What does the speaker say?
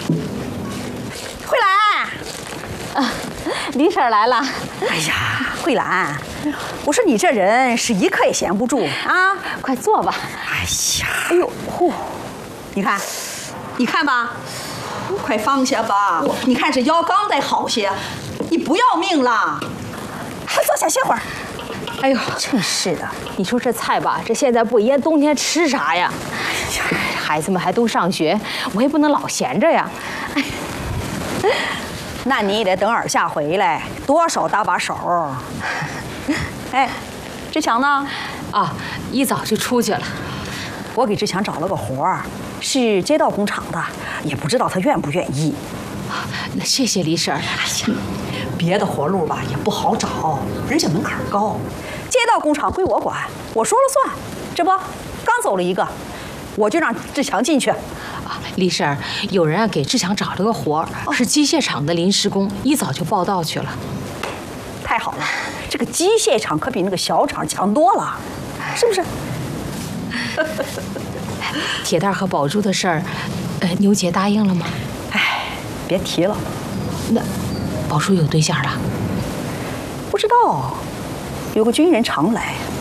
慧兰， 李婶来了。 哎呀，慧兰，我说你这人是一刻也闲不住啊！ 快坐吧。 哎呀，哎呦，呼，你看，你看吧，快放下吧。你看这腰刚得好些，你不要命了？快坐下歇会儿。 哎呦， 真是的， 你说这菜吧，这现在不腌，冬天吃啥呀？孩子们还都上学，我也不能老闲着呀。哎， 那你也得等尔夏回来，多少搭把手。哎，志强呢？ 啊，一早就出去了。 我给志强找了个活儿，是街道工厂的，也不知道他愿不愿意。 那谢谢李婶。哎呀，别的活路吧也不好找，人家门槛高。街道工厂归我管，我说了算。这不，刚走了一个，我就让志强进去。 啊，李婶，有人给志强找了个活儿，是机械厂的临时工，一早就报到去了。 太好了，这个机械厂可比那个小厂强多了，是不是？ 铁蛋和宝珠的事儿，牛姐答应了吗？ 哎，别提了。 那宝珠有对象了？ 不知道，有个军人常来，